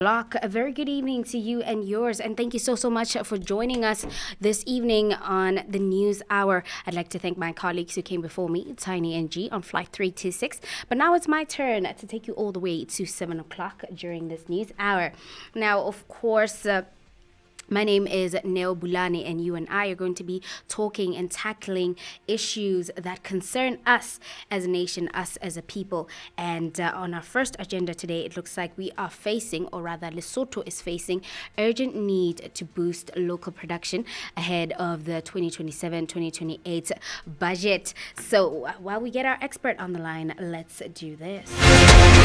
Block. A very good evening to you and yours, and thank you so much for joining us this evening on the News Hour. I'd like to thank my colleagues who came before me, Tiny and G, on flight 326. But now it's my turn to take you all the way to 7 o'clock during this News Hour. Now, of course, my name is Neo Bulani, and you and I are going to be talking and tackling issues that concern us as a nation, us as a people. And on our first agenda today, it looks like we are facing, or rather Lesotho is facing, urgent need to boost local production ahead of the 2027-2028 budget. So while we get our expert on the line, let's do this.